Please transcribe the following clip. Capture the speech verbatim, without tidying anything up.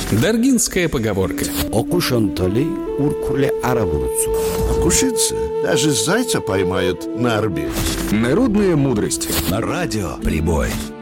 Даргинская поговорка. Окушантали уркуле арабурцу. Окушица даже зайца поймают на орбе. Народная мудрость. На радио Прибой.